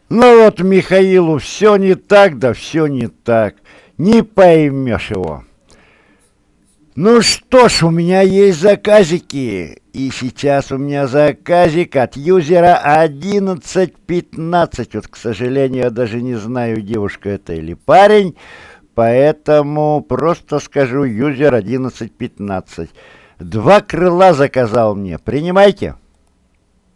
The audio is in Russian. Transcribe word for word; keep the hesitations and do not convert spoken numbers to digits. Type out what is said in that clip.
Ну вот Михаилу все не так, да все не так. Не поймешь его. Ну что ж, у меня есть заказики. И сейчас у меня заказик от юзера одиннадцать пятнадцать. Вот, к сожалению, я даже не знаю, девушка это или парень. Поэтому просто скажу юзер одиннадцать пятнадцать. Два крыла заказал мне. Принимайте.